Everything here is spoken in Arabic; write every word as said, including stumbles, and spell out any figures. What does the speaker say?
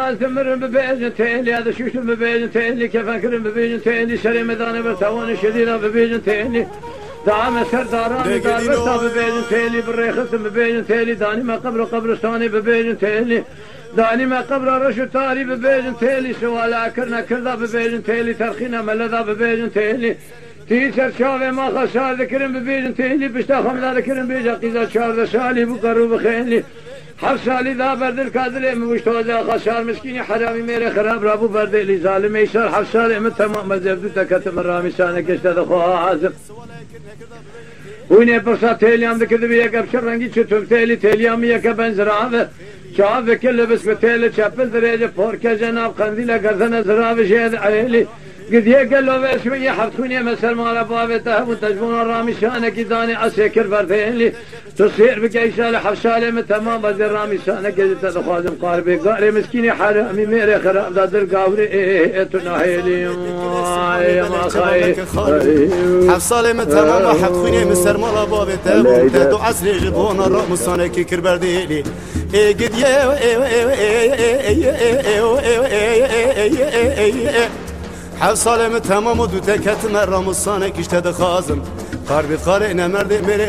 تمر ببيجن تيلي هذا شوش ببيجن تيلي كيف أكرم ببيجن تيلي شري مداني برتوان شديدة ببيجن تيلي دعم سرداراني دار برتا ببيجن تيلي بالريخص ببيجن تيلي داني ما قبر قبرستاني ببيجن تيلي داني ما قبر رشو تاري ببيجن تيلي سوالا كرنا كردا ببيجن تيلي ترخينا ملدا ببيجن تيلي تيسر شاوه ما خسار ذكرن ببيجن تيلي بشتا خمدا ذكرن بيجا قيزا شارد سالي بقرو بخيلي حف سالي ذا برد الكادر مشتوزا خسار مسكيني حرامي ميري خراب رابو برد لي ظالم يسار حف سالي من تمام مزبدو تكتم الرامي سانك اشتد خوها عازم ويني برسا تيليام ذكر بيك ابشر رنگي چتوم تيلي تيليام يك بنزراوه شاف كل بس بتيلي چپل درجه فوركه جناب قنديله گردن زراوه شهد عيلي قد يقل له شويه حفتوني مسر مال بابته وتجبون الرامي شانك داني اسكر بردين تصير بقيسال حفصاله من تمام بدر رامي شانك قد تخازم قاربي قاري مسكيني حرامي ميري خراب دادر قاوري تناهيلي يا ما خاي حفصاله من تمام حفتوني مسر مال بابته وتدو عصر جبون الرامي شانك كربرديلي قد يا حفصاله من تمام ودو تكت مرام الصانك اشتد خازم قاربي قارئنا مرد ميري